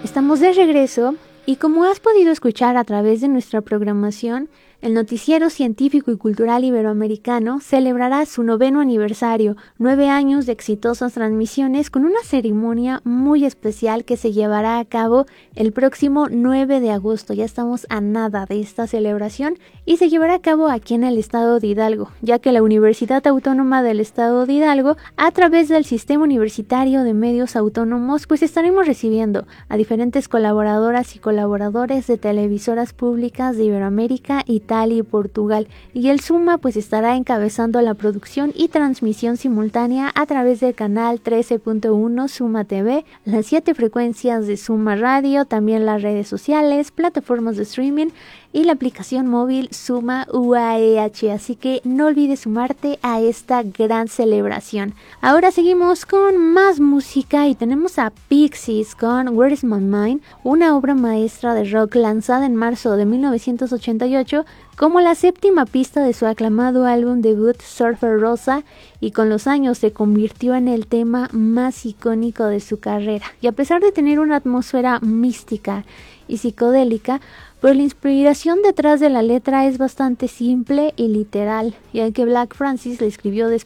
Estamos de regreso y como has podido escuchar a través de nuestra programación, el Noticiero Científico y Cultural Iberoamericano celebrará su 9º aniversario, 9 años de exitosas transmisiones con una ceremonia muy especial que se llevará a cabo el próximo 9 de agosto. Ya estamos a nada de esta celebración y se llevará a cabo aquí en el estado de Hidalgo, ya que la Universidad Autónoma del Estado de Hidalgo, a través del Sistema Universitario de Medios Autónomos, pues estaremos recibiendo a diferentes colaboradoras y colaboradores de televisoras públicas de Iberoamérica, Italia y Portugal, y el SUMA pues estará encabezando la producción y transmisión simultánea a través del canal 13.1 SUMA TV, las 7 frecuencias de SUMA Radio, también las redes sociales, plataformas de streaming y la aplicación móvil Suma UAEH, así que no olvides sumarte a esta gran celebración. Ahora seguimos con más música y tenemos a Pixies con Where Is My Mind, una obra maestra de rock lanzada en marzo de 1988 como la 7ª pista de su aclamado álbum debut Surfer Rosa, y con los años se convirtió en el tema más icónico de su carrera. Y a pesar de tener una atmósfera mística y psicodélica, pues la inspiración detrás de la letra es bastante simple y literal, ya que Black Francis la escribió después